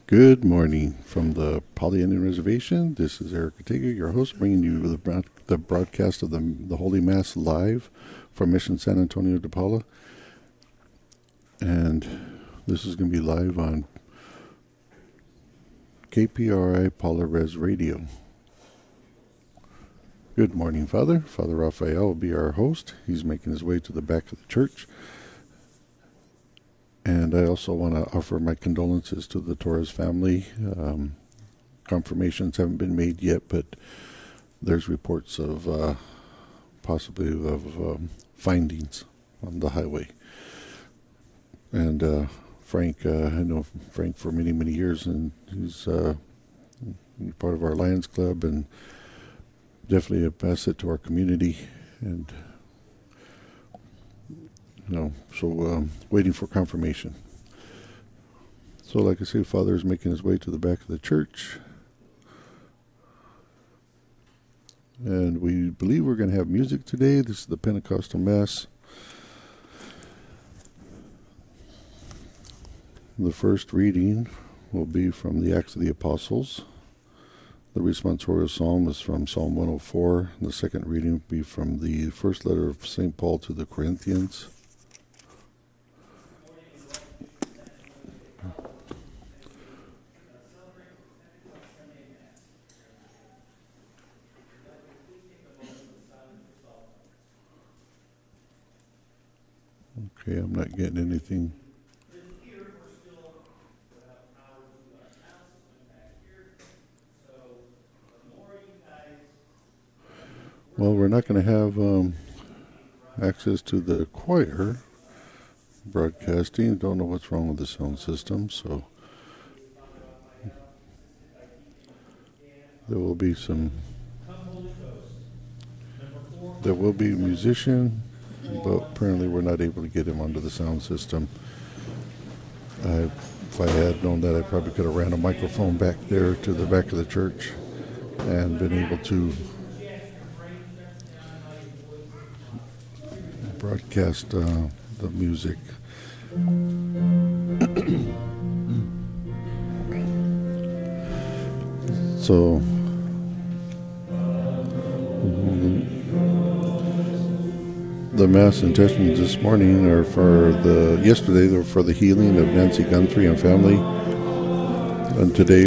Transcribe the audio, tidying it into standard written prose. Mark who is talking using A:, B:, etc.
A: Good morning from the Polly Indian Reservation. This is Eric Ortega, your host, bringing you the broadcast of the Holy Mass live from Mission San Antonio de Paula. And this is going to be live on KPRI Paula Res Radio. Good morning, Father. Father Raphael will be our host. He's making his way to the back of the church. And I also want to offer my condolences to the Torres family. Confirmations haven't been made yet, but there's reports of possibly of findings on the highway. And Frank, I know Frank for many, many years, and he's part of our Lions Club and definitely a asset to our community. And waiting for confirmation. So like I say, Father is making his way to the back of the church. And we believe we're going to have music today. This is the Pentecostal Mass. The first reading will be from the Acts of the Apostles. The responsorial psalm is from Psalm 104. The second reading will be from the first letter of St. Paul to the Corinthians. Okay, I'm not getting anything. Well, we're not going to have access to the choir broadcasting. Don't know what's wrong with the sound system, so there will be a musician, but apparently we're not able to get him onto the sound system. If I had known that, I probably could have ran a microphone back there to the back of the church and been able to broadcast the music. So the Mass intentions this morning are yesterday they were for the healing of Nancy Guthrie and family, and today